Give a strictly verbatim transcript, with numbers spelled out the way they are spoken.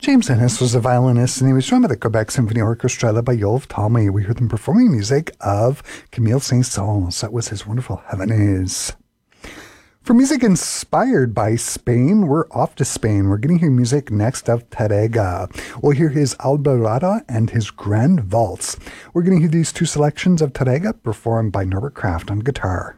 James Ennis was a violinist, and he was joined by the Quebec Symphony Orchestra led by Yoel Talmy. We heard them performing music of Camille Saint-Saëns. That was his wonderful Heaven Is. For music inspired by Spain, we're off to Spain. We're going to hear music next of Tárrega. We'll hear his Alborada and his Grand Waltz. We're going to hear these two selections of Tárrega performed by Norbert Kraft on guitar.